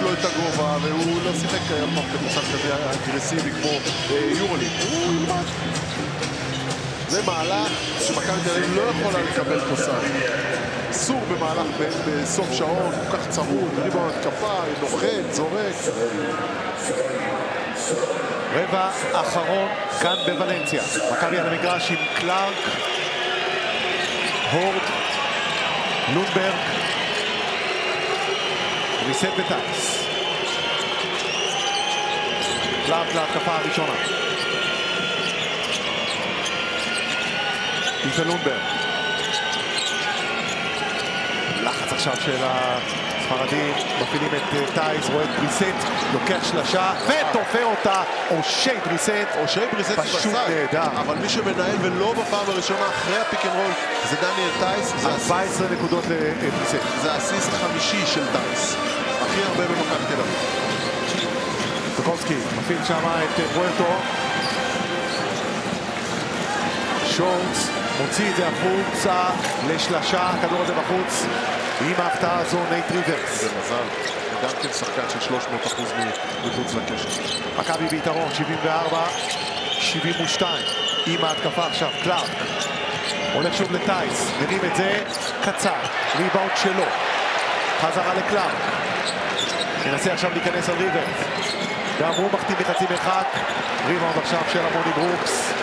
לו את הגובה, והוא לא שיחק בכדורסל כזה אגרסיבי כמו יורוליג. הוא ילמד. זה מהלך שמכבי תל אביב לא יכולה לקבל תוסר. אסור במהלך בסוף שעון, כל כך צמוד, ריבאונד התקפה, נוחת, זורק. רבע אחרון כאן בוולנסיה. מכבי על המגרש עם קלארק, הורד, לונדברג, ריסט וטייס. קלארק להתקפה הראשונה. פיטר לונדברג. לחץ עכשיו של הספרדים, מפעילים את טייס, רואה את בריסט, לוקח שלשה ותופר אותה. אושי בריסט פשוט נהדר. אבל מי שמנהל ולא בפעם הראשונה אחרי הפיק אנד רול זה דניאל טייס. 14 נקודות לבריסט. זה אסיסט חמישי של טייס, הכי הרבה במכבי תל אביב. סטוקובסקי מפעיל שם את פוארטו. שורץ מוציא את זה החוצה לשלשה, הכדור הזה בחוץ. עם ההפתעה הזו נייט ריברס. זה מזל, גם כן שחקן של 300% מחוץ לקשר. מכבי ביתרון 74-72. עם ההתקפה עכשיו קלארק הולך שוב לטייס, מרים את זה קצר, ריבאונד שלו, חזרה לקלארק, מנסה עכשיו להיכנס על ריברס, גם הוא מחטיא מחצי מרחק. ריבאונד עכשיו של המוני ברוקס.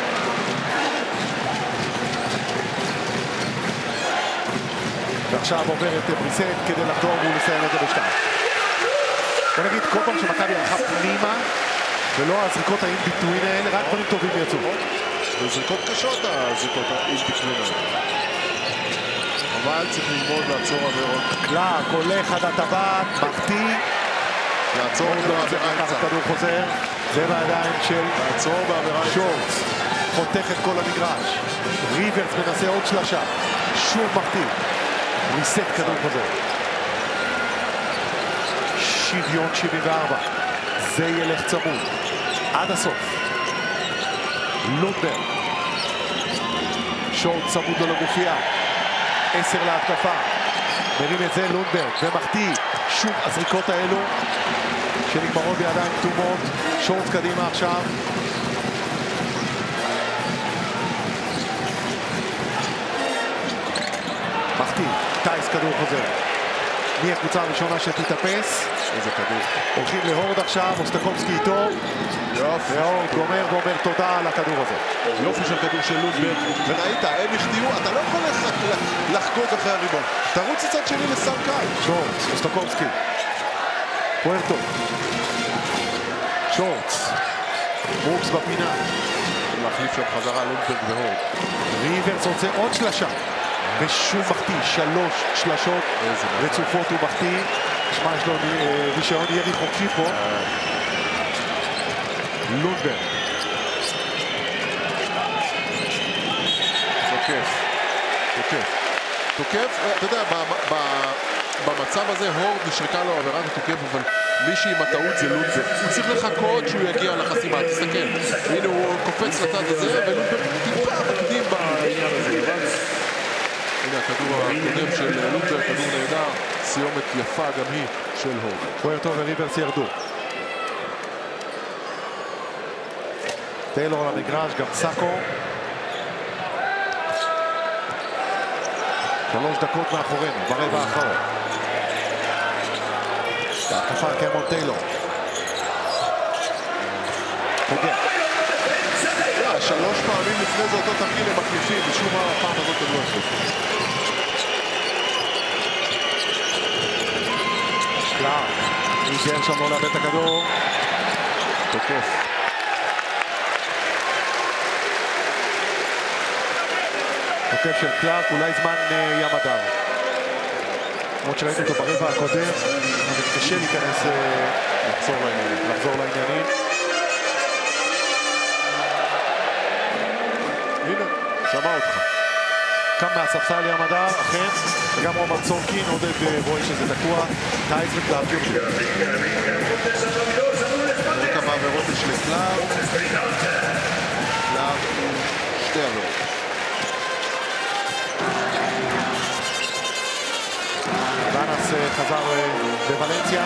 ועכשיו עובר את בריסט כדי לחדור ולסיים את זה בשתיים. בוא נגיד, כל פעם שמכבי הלכה פנימה ולא הזריקות האין-ביטווין האלה, רק דברים טובים יצאו. וזריקות קשות הזריקות האין-ביטווין האלה. אבל צריך ללמוד לעצור עבירות. קלארק הולך עד הטבעת, מחטיא. לעצור בעבירה קצת. הכדור חוזר, זה בידיים של לעצור בעבירה קצת. שורץ. חותך את כל המגרש. ריברס מנסה עוד שלשה. שוב מחטיא. ריסט כדור חוזר. שוויון 74. זה ילך צמוד. עד הסוף. לונדברג. שורט צמוד לו לגופייה. 10 להתקפה. מרים את זה לונדברג ומחטיא. שוב הזריקות האלו שנגמרות בידיים כתומות. שורט קדימה עכשיו. מחטיא. טייס כדור חוזר. מי הקבוצה הראשונה שתתאפס? איזה כדור. הולכים להורד עכשיו, סטוקובסקי איתו. יופי. והורד גומר תודה על הכדור הזה. יופי של כדור של לונדברג. וראית, הם החטיאו, אתה לא יכול לחגוג אחרי הריבון. תרוץ הצד שני לסל קל. שורץ, סטוקובסקי. פוארטו. שורץ. ברוקס בפינה. להחליף שם חזרה לונדברג והורד. ריברס רוצה עוד שלשה. ושוב מחטיא, 3 שלשות רצופות הוא מחטיא. שמע, יש לו רישיון ירי חופשי פה. לונדברג. תוקף, אתה יודע, במצב הזה הורד נשרקה לו עבירת התוקף, אבל מישהי עם הטעות זה לונדברג. הוא צריך לחכות שהוא יגיע לחסימה, תסתכל. הנה הוא קופץ לצד הזה, ולונדברג טיפה מקדים בעניין הזה. הנה הכדור הקודם של לונדברג, כדור נהדר, סיומת יפה גם היא של הורד. פוארטו וריברס ירדו. טיילור על המגרש, גם סאקו. 3 דקות מאחורינו, ברבע האחרון. ההתקפה קיימון טיילור. פוגע. 3 פעמים לפני זה אותו תרגיל הם מחליפים, משום מה הפעם הזאת הם לא החליפו. קלארק. יישאר שם לא לאבד את הכדור. תוקף. תוקף של קלארק, אולי זמן ים הדר. למרות שראינו אותו ברבע הקודם, אבל קשה להיכנס לחזור לעניינים. הנה, שמע אותך. קם מהספסל ים הדר, אכן, וגם רומן סורקין, עודד רואה שזה תקוע. טייס וקלארק יורדים. נראה כמה עבירות יש לקלארק. קלארק הוא 2 עבירות. ואנס חזר בוולנסיה.